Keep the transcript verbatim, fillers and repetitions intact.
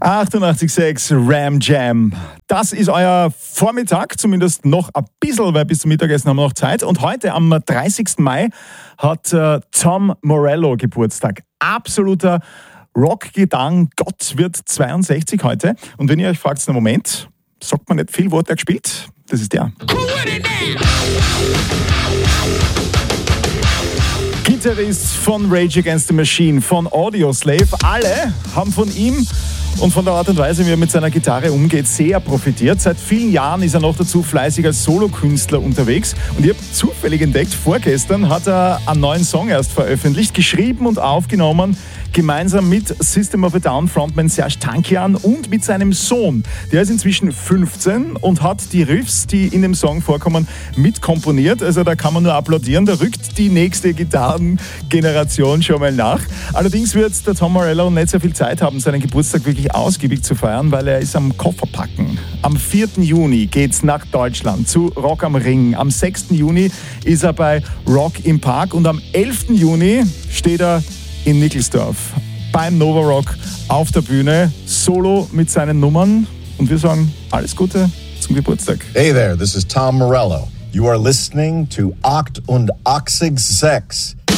achtundachtzig Komma sechs Ram Jam. Das ist euer Vormittag, zumindest noch ein bisschen, weil bis zum Mittagessen haben wir noch Zeit. Und heute am dreißigsten Mai hat äh, Tom Morello Geburtstag. Absoluter Rock-Gedang. Gott wird zweiundsechzig heute. Und wenn ihr euch fragt, na Moment, sagt man nicht viel, wo hat er gespielt? Das ist der. Gitarrist von Rage Against the Machine, von Audioslave. Alle haben von ihm und von der Art und Weise, wie er mit seiner Gitarre umgeht, sehr profitiert. Seit vielen Jahren ist er noch dazu fleißig als Solokünstler unterwegs. Und ich habe zufällig entdeckt, vorgestern hat er einen neuen Song erst veröffentlicht, geschrieben und aufgenommen, gemeinsam mit System of a Down Frontman Serj Tankian und mit seinem Sohn. Der ist inzwischen fünfzehn und hat die Riffs, die in dem Song vorkommen, mitkomponiert. Also da kann man nur applaudieren. Da rückt die nächste Gitarrengeneration schon mal nach. Allerdings wird der Tom Morello nicht sehr viel Zeit haben, seinen Geburtstag wirklich ausgiebig zu feiern, weil er ist am Kofferpacken. Am vierten Juni geht's nach Deutschland zu Rock am Ring. Am sechsten Juni ist er bei Rock im Park und am elften Juni steht er in Nickelsdorf beim Nova Rock auf der Bühne, solo mit seinen Nummern. Und wir sagen alles Gute zum Geburtstag. Hey there, this is Tom Morello. You are listening to Acht und achtzig Komma sechs